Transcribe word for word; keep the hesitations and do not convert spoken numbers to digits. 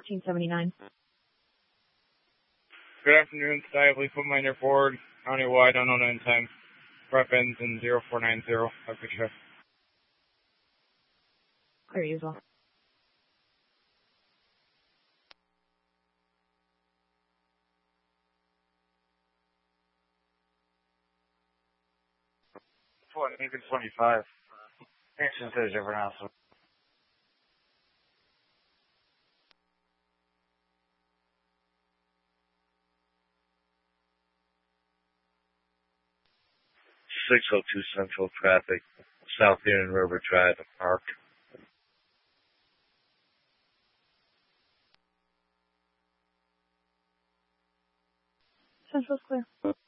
fourteen seventy-nine. Good afternoon, Sky. Please put my board countywide unknown end time. Prep ends in zero four nine zero. Have a good shift. Clear you as well. Lincoln twenty-five. Action says everyone else. six oh two Central traffic, South Union River Drive and Park. Central's clear.